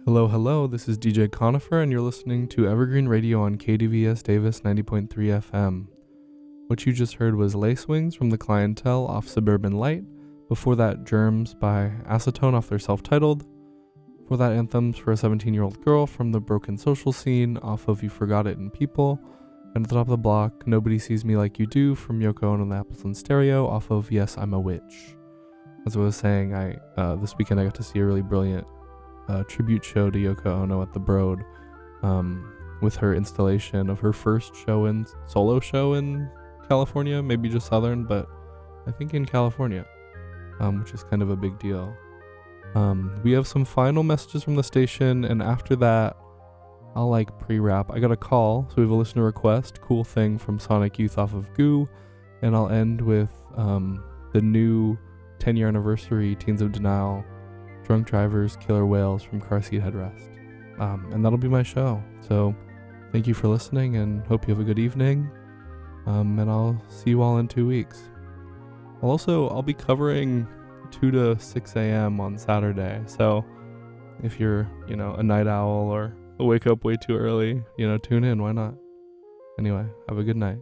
Hello, hello, this is DJ Conifer, and you're listening to Evergreen Radio on KDVS Davis 90.3 FM. What you just heard was Lace Wings from The Clientele off Suburban Light. Before that, Germs by Acetone off their self-titled. Before that, Anthems for a 17-year-old Girl from the Broken Social Scene off of You Forgot It in People. And at the top of the block, Nobody Sees Me Like You Do from Yoko Ono and the Apples in Stereo off of Yes, I'm a Witch. As I was saying, this weekend I got to see a really brilliant tribute show to Yoko Ono at the Broad, with her installation of her first solo show in California, maybe just Southern, but I think in California, which is kind of a big deal. We have some final messages from the station, and after that, I'll pre-wrap. I got a call, so we have a listener request, Cool Thing from Sonic Youth off of Goo, and I'll end with the new 10-year anniversary Teens of Denial, Drunk Drivers, Killer Whales from Car Seat Headrest. And that'll be my show. So thank you for listening and hope you have a good evening. And I'll see you all in 2 weeks. I'll be covering 2 to 6 a.m. on Saturday. So if you're, a night owl or wake up way too early, tune in. Why not? Anyway, have a good night.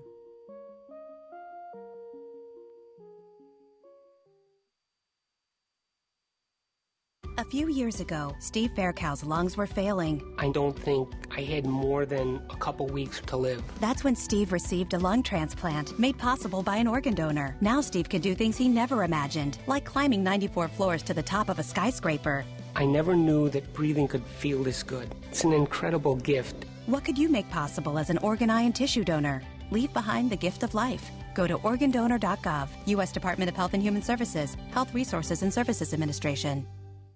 A few years ago, Steve Faircow's lungs were failing. I don't think I had more than a couple weeks to live. That's when Steve received a lung transplant made possible by an organ donor. Now Steve can do things he never imagined, like climbing 94 floors to the top of a skyscraper. I never knew that breathing could feel this good. It's an incredible gift. What could you make possible as an organ, eye, and tissue donor? Leave behind the gift of life. Go to organdonor.gov, U.S. Department of Health and Human Services, Health Resources and Services Administration.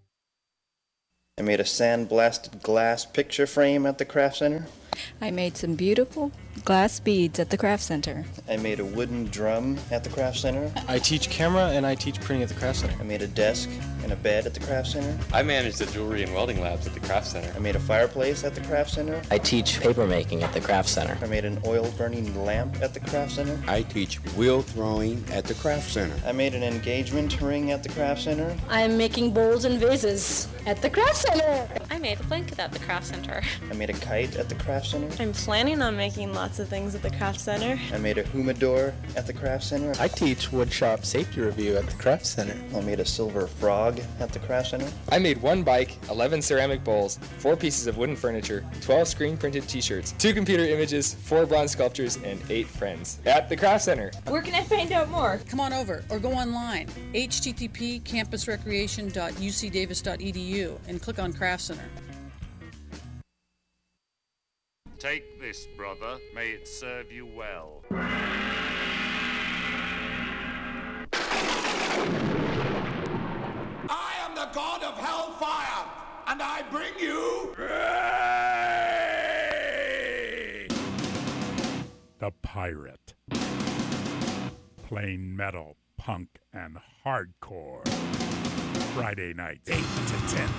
I made a sandblasted glass picture frame at the Craft Center. I made some beautiful glass beads at the Craft Center. I made a wooden drum at the Craft Center. I teach camera and I teach printing at the Craft Center. I made a desk and a bed at the Craft Center. I manage the jewelry and welding labs at the Craft Center. I made a fireplace at the Craft Center. I teach paper making at the Craft Center. I made an oil-burning lamp at the Craft Center. I teach wheel throwing at the Craft Center. I made an engagement ring at the Craft Center. I'm making bowls and vases at the Craft Center. I made a blanket at the Craft Center. I made a kite at the Craft Center. I'm planning on making lots of things at the Craft Center. I made a humidor at the Craft Center. I teach woodshop safety review at the Craft Center. I made a silver frog at the Craft Center. I made 1 bike, 11 ceramic bowls, 4 pieces of wooden furniture, 12 screen-printed t-shirts, 2 computer images, 4 bronze sculptures, and 8 friends at the Craft Center. Where can I find out more? Come on over or go online, http://campusrecreation.ucdavis.edu, and click on Craft Center. Take this, brother. May it serve you well. I am the god of hellfire, and I bring you... The Pirate. Plain metal, punk, and hardcore. Friday nights, 8 to 10